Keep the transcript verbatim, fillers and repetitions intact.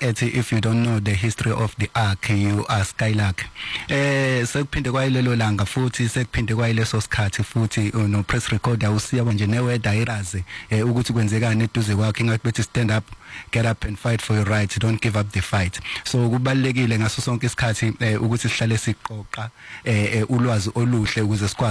ethi if you don't know the history of the ark you are Skylark. Eh sekuphinde kwayilelo langa futhi sekuphinde kwayileso sikhathi futhi no press recorder usiya nje neweather iraze ukuthi kwenzekani eduze kwakhe ngathi bethi stand up, get up and fight for your rights, don't give up the fight. So kubalekile ngaso sonke isikhathi ukuthi sihlale siqoqa ulwazi oluhle ukuze sikwazi